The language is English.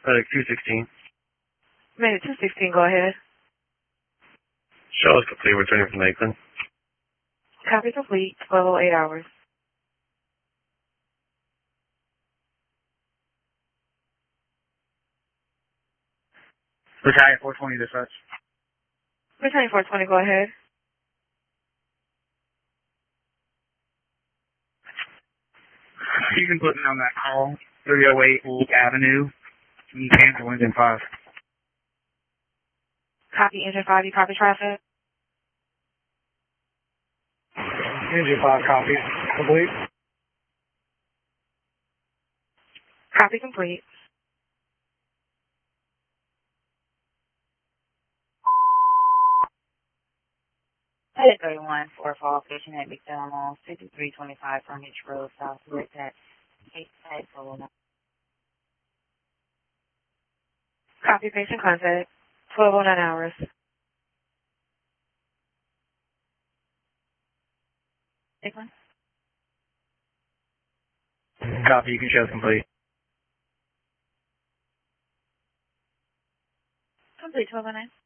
216. Minute 216, go ahead. Show is complete, returning from Lakeland. Copy complete, 12:08 hours. Battalion 420 dispatch. Returning 420, go ahead. You can put me on that call, 308 Oak Avenue, and cancel engine 5. Copy engine 5, you copy traffic? Engine 5 copy. Complete. Copy complete. Headed 31 for fall station at McDonald's, 5325 Furnish Road, Southwest at 8 Copy patient contact, 12:09 hours. Lakeland? Copy, you can show complete. Complete 1209.